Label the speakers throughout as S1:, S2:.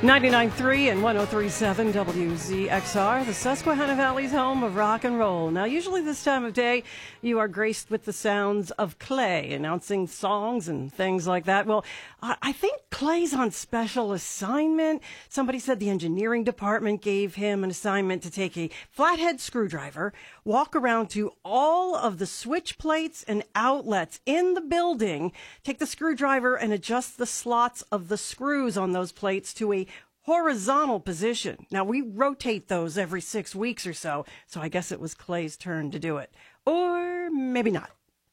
S1: 99.3 and 103.7 WZXR, the Susquehanna Valley's home of rock and roll. Now, usually this time of day, you are graced with the sounds of Clay announcing songs and things like that. Well, I think Clay's on special assignment. Somebody said the engineering department gave him an assignment to take a flathead screwdriver, walk around to all of the switch plates and outlets in the building, take the screwdriver and adjust the slots of the screws on those plates to a horizontal position. Now, we rotate those every 6 weeks or so I guess it was Clay's turn to do it. Or maybe not.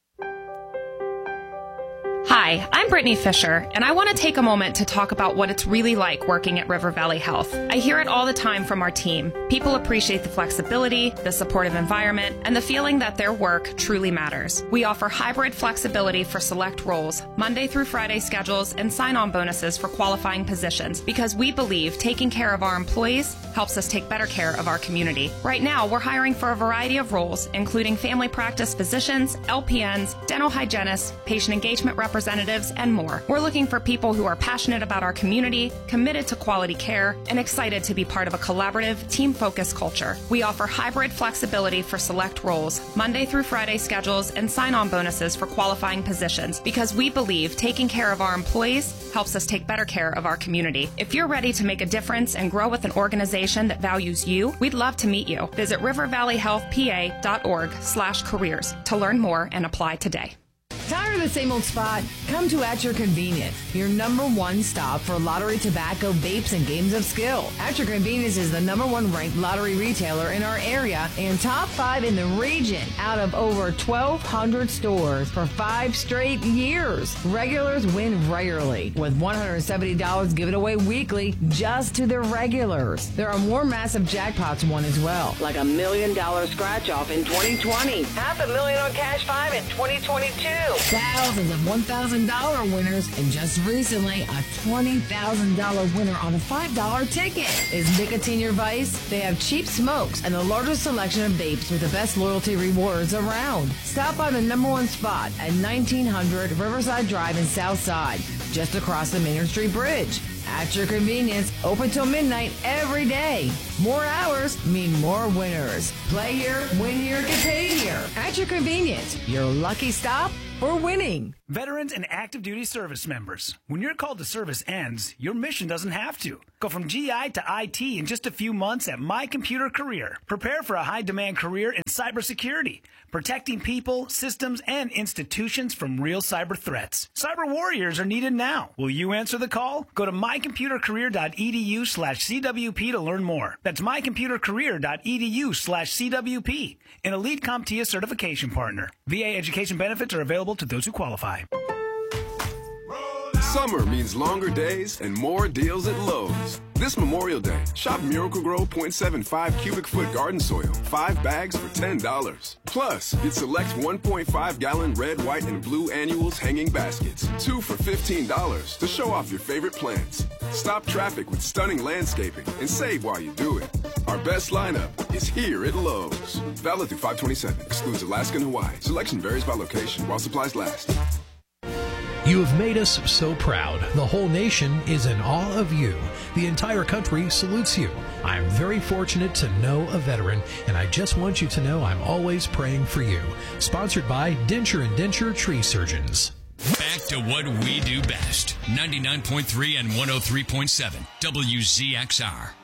S2: Hi, I'm Brittany Fisher, and I want to take a moment to talk about what it's really like working at River Valley Health. I hear it all the time from our team. People appreciate the flexibility, the supportive environment, and the feeling that their work truly matters. We offer hybrid flexibility for select roles, Monday through Friday schedules, and sign-on bonuses for qualifying positions because we believe taking care of our employees helps us take better care of our community. Right now, we're hiring for a variety of roles, including family practice physicians, LPNs, dental hygienists, patient engagement representatives, and more. We're looking for people who are passionate about our community, committed to quality care, and excited to be part of a collaborative, team-focused culture. We offer hybrid flexibility for select roles, Monday through Friday schedules, and sign-on bonuses for qualifying positions because we believe taking care of our employees helps us take better care of our community. If you're ready to make a difference and grow with an organization that values you, we'd love to meet you. Visit rivervalleyhealthpa.org/careers to learn more and apply today.
S3: Tired of the same old spot? Come to At Your Convenience, your number one stop for lottery, tobacco, vapes, and games of skill. At Your Convenience is the number one ranked lottery retailer in our area and top 5 in the region out of over 1,200 stores for 5 straight years. Regulars win regularly, with $170 given away weekly just to the regulars. There are more massive jackpots won as well, like $1 million scratch-off in 2020, $500,000 on Cash 5 in 2022. Thousands of $1,000 winners, and just recently, a $20,000 winner on a $5 ticket. Is nicotine your vice? They have cheap smokes and the largest selection of vapes with the best loyalty rewards around. Stop by the number one spot at 1900 Riverside Drive in Southside, just across the Maynard Street Bridge. At Your Convenience, open till midnight every day. More hours mean more winners. Play here, win here, get paid here. At Your Convenience, your lucky stop for winning.
S4: Veterans and active duty service members, when your call to service ends, your mission doesn't have to. Go from GI to IT in just a few months at My Computer Career. Prepare for a high-demand career in cybersecurity, protecting people, systems, and institutions from real cyber threats. Cyber warriors are needed now. Will you answer the call? Go to mycomputercareer.edu/CWP to learn more. That's mycomputercareer.edu/CWP, an Elite CompTIA certification partner. VA education benefits are available to those who qualify.
S5: Summer means longer days and more deals at Lowe's. This Memorial Day, shop Miracle-Gro 0.75 cubic foot garden soil, 5 bags for $10. Plus, get select 1.5-gallon red, white, and blue annuals hanging baskets, 2 for $15 to show off your favorite plants. Stop traffic with stunning landscaping and save while you do it. Our best lineup is here at Lowe's. Valid through 5/27. Excludes Alaska and Hawaii. Selection varies by location while supplies last.
S6: You have made us so proud. The whole nation is in awe of you. The entire country salutes you. I'm very fortunate to know a veteran, and I just want you to know I'm always praying for you. Sponsored by Denture & Denture Tree Surgeons.
S7: Back to what we do best. 99.3 and 103.7 WZXR.